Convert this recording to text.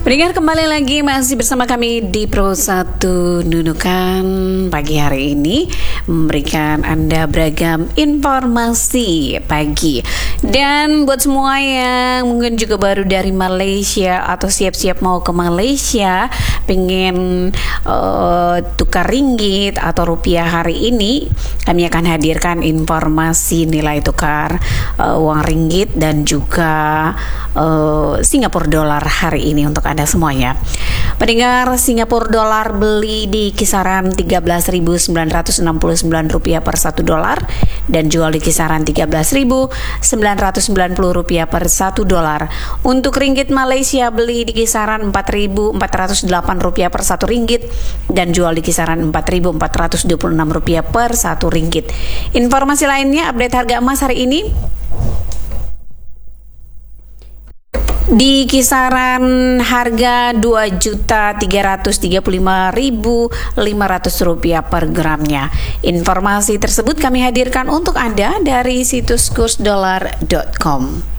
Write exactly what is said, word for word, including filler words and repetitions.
Pendengar, kembali lagi masih bersama kami di Pro satu Nunukan. Pagi hari ini memberikan Anda beragam informasi pagi. Dan buat semua yang mungkin juga baru dari Malaysia atau siap-siap mau ke Malaysia, pengen uh, tukar ringgit atau rupiah hari ini, kami akan hadirkan informasi nilai tukar uh, uang ringgit dan juga uh, Singapura dolar hari ini untuk Anda semuanya. Pendengar, Singapura dolar beli di kisaran tiga belas ribu sembilan ratus enam puluh sembilan rupiah per satu dolar dan jual di kisaran tiga belas ribu sembilan ratus sembilan puluh rupiah per satu dolar. Untuk ringgit Malaysia beli di kisaran empat ribu empat ratus delapan rupiah per satu ringgit dan jual di kisaran empat ribu empat ratus dua puluh enam rupiah per satu ringgit. Informasi lainnya, update harga emas hari ini di kisaran harga dua juta tiga ratus tiga puluh lima ribu lima ratus rupiah per gramnya. Informasi tersebut kami hadirkan untuk Anda dari situs kurs dolar dot com.